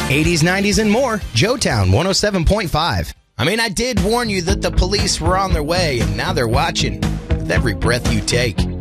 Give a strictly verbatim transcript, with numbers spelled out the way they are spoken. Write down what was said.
eighties, nineties, and more. Joetown one oh seven point five. I mean, I did warn you that the police were on their way, and now they're watching with every breath you take.